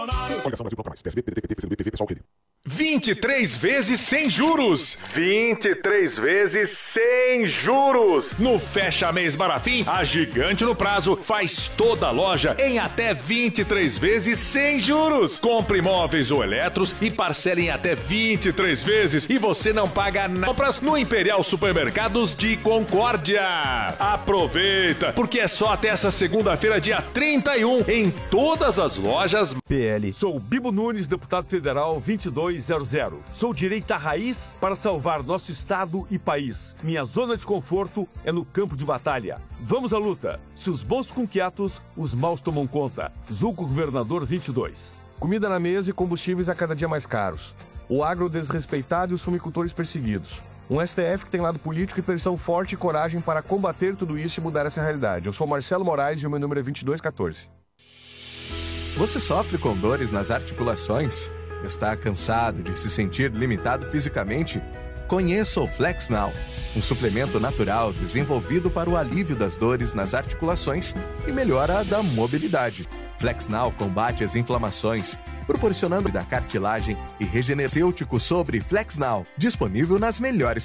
Coligação Brasil Proclamais. PSB, PDT, PT, PCdoB, PV, PSOL, QD. 23 vezes sem juros. 23 vezes sem juros. No Fecha Mês Marafim, a Gigante no Prazo faz toda a loja em até 23 vezes sem juros. Compre imóveis ou eletros e parcele em até 23 vezes e você não paga nada. Compras no Imperial Supermercados de Concórdia. Aproveita, porque é só até essa segunda-feira, dia 31, em todas as lojas. PL. Sou Bibo Nunes, deputado federal 2200. Sou direita raiz para salvar nosso estado e país. Minha zona de conforto é no campo de batalha. Vamos à luta. Se os bons com quietos, os maus tomam conta. Zulco Governador 22. Comida na mesa e combustíveis a cada dia mais caros. O agro desrespeitado e os fumicultores perseguidos. Um STF que tem lado político e pressão forte e coragem para combater tudo isso e mudar essa realidade. Eu sou Marcelo Moraes e o meu número é 2214. Você sofre com dores nas articulações? Está cansado de se sentir limitado fisicamente? Conheça o Flex Now, um suplemento natural desenvolvido para o alívio das dores nas articulações e melhora da mobilidade. Flex Now combate as inflamações, proporcionando da cartilagem e regeneracêutico sobre Flex Now, disponível nas melhores